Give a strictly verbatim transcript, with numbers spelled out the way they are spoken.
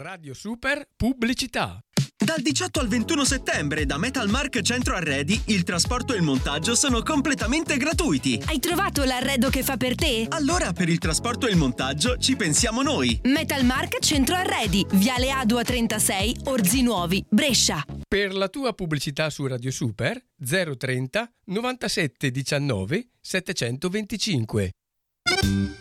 Radio Super Pubblicità. Dal diciotto al ventuno settembre da Metalmark Centro Arredi il trasporto e il montaggio sono completamente gratuiti. Hai trovato l'arredo che fa per te? Allora per il trasporto e il montaggio ci pensiamo noi. Metalmark Centro Arredi, Viale Adua trentasei, Orzinuovi, Brescia. Per la tua pubblicità su Radio Super zero trenta novantasette diciannove settecentoventicinque.